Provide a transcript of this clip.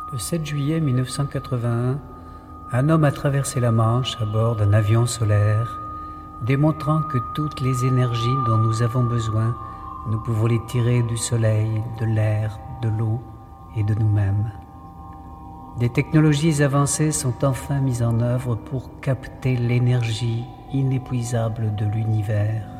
Le 7 juillet 1981, un homme a traversé la Manche à bord d'un avion solaire, démontrant que toutes les énergies dont nous avons besoin, nous pouvons les tirer du soleil, de l'air, de l'eau et de nous-mêmes. Des technologies avancées sont enfin mises en œuvre pour capter l'énergie inépuisable de l'univers.